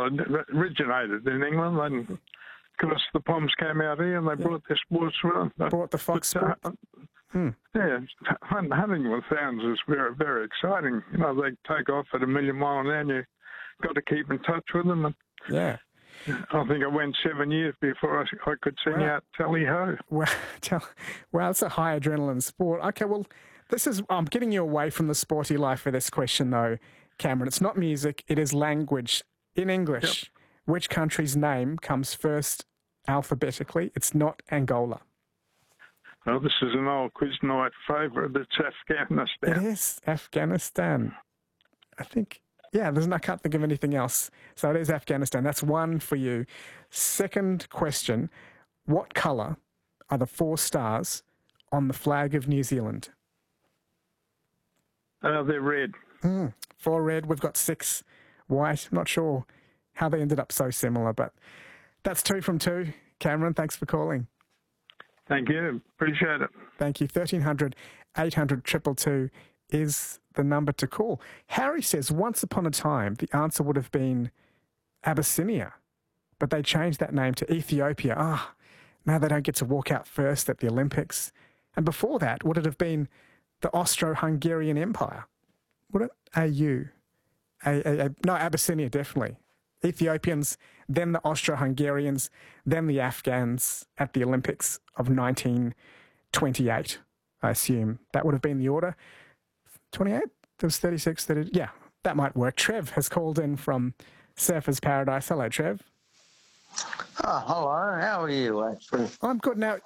well, it originated in England, and of course the Poms came out here and they brought their sports with them. Brought the fox sport. Yeah, hunting with hounds is very, very exciting. You know, they take off at 1,000,000 miles an hour, and you've got to keep in touch with them. And Yeah. I think I went 7 years before I could sing out Tally Ho. Well, it's a high adrenaline sport. Okay, well, I'm getting you away from the sporty life for this question, though, Cameron. It's not music, it is language. In English, which country's name comes first alphabetically? It's not Angola. Well, this is an old quiz night favourite. It's Afghanistan. It is Afghanistan. I think, I can't think of anything else. So it is Afghanistan. That's one for you. Second question, what colour are the 4 stars on the flag of New Zealand? They're red. 4 red, we've got 6 white. I'm not sure how they ended up so similar, but that's 2 from 2. Cameron, thanks for calling. Thank you. Appreciate it. Thank you. 1300 800 222 is the number to call. Harry says, once upon a time, the answer would have been Abyssinia, but they changed that name to Ethiopia. Now they don't get to walk out first at the Olympics. And before that, would it have been the Austro-Hungarian Empire? Would it? No, Abyssinia, definitely. Ethiopians, then the Austro-Hungarians, then the Afghans at the Olympics of 1928, I assume. That would have been the order. 28? There was 36, 30. Yeah, that might work. Trev has called in from Surfers Paradise. Hello, Trev. Oh, hello. How are you, actually? I'm good. Now,